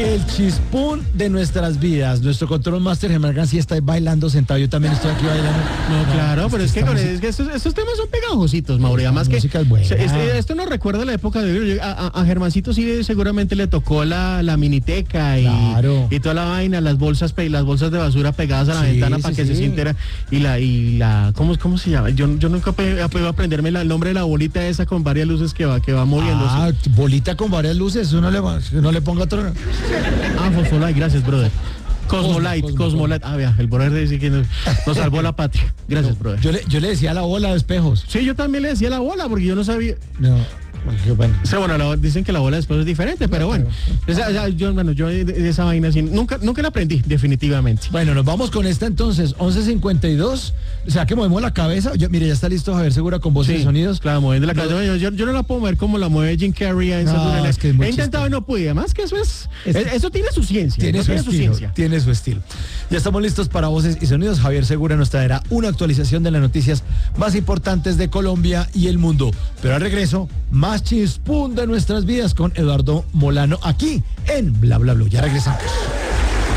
El chispún de nuestras vidas. Nuestro control master Germán García está bailando sentado. Yo también estoy aquí bailando. No, claro, pero es que estos temas son pegajositos, Mauro. Además que esto nos recuerda la época de a Germancito sí seguramente le tocó la miniteca y toda la vaina, las bolsas de basura pegadas a la ventana para que se sintiera y la ¿cómo se llama? Yo nunca he podido aprenderme el nombre de la bolita esa con varias luces que va moviéndose. Ah, bolita con varias luces, no le ponga otro. Fosfolite, gracias, brother. Cosmolite. Vea, el brother dice que nos salvó la patria. Gracias, brother. Yo le decía la bola de espejos. Sí, yo también le decía la bola porque yo no sabía. No. Bueno, dicen que la bola después es diferente, pero bueno. Yo de esa vaina así, nunca la aprendí, definitivamente. Bueno, nos vamos con esta entonces, 11:52. O sea, que movemos la cabeza. Mire, ya está listo Javier Segura con voces y sonidos. Claro, moviendo la cabeza. Yo no la puedo mover como la mueve Jim Carrey. He intentado y no pude. Además que eso tiene su ciencia. Tiene su estilo. Ya estamos listos para voces y sonidos. Javier Segura nos traerá una actualización de las noticias más importantes de Colombia y el mundo. Pero al regreso, más chispún de nuestras vidas con Eduardo Molano aquí en Bla Bla Blue. Ya regresamos.